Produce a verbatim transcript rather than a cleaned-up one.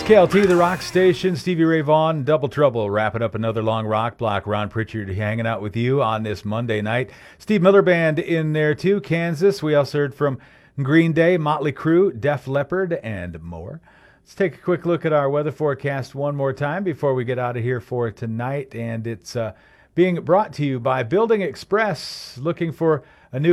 K L T, the rock station. Stevie Ray Vaughan, Double Trouble, wrapping up another long rock block. Ron Pritchard hanging out with you on this Monday night. Steve Miller Band in there too, Kansas. We also heard from Green Day, Motley Crue, Def Leppard, and more. Let's take a quick look at our weather forecast one more time before we get out of here for tonight. And it's uh, being brought to you by Building Express. Looking for